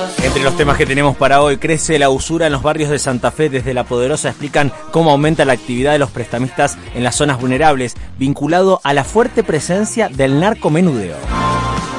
Entre los temas que tenemos para hoy, crece la usura en los barrios de Santa Fe. Desde La Poderosa explican cómo aumenta la actividad de los prestamistas en las zonas vulnerables, vinculado a la fuerte presencia del narcomenudeo.